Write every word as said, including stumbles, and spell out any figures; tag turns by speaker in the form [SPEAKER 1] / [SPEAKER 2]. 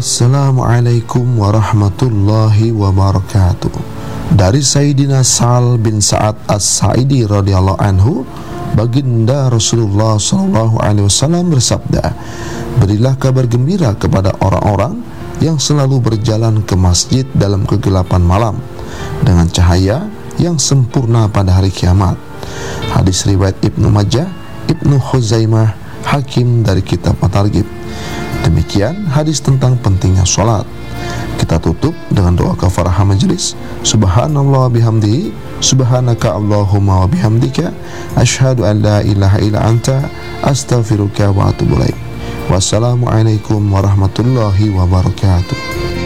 [SPEAKER 1] Assalamualaikum warahmatullahi wabarakatuh. Dari Sayyidina Sa'al bin Sa'ad As-Sa'idi radhiyallahu anhu, baginda Rasulullah sallallahu alaihi wasallam bersabda, berilah kabar gembira kepada orang-orang yang selalu berjalan ke masjid dalam kegelapan malam dengan cahaya yang sempurna pada hari kiamat. Hadis riwayat Ibnu Majah, Ibnu Khuzaimah, Hakim dari kitab At-Targhib. Demikian hadis tentang pentingnya sholat. Kita tutup dengan doa kafarah majelis. Subhanallah bihamdihi, subhanaka Allahumma wa bihamdika, asyhadu an la ilaha illa anta, astaghfiruka wa atubu ilaik. Wassalamualaikum warahmatullahi wabarakatuh.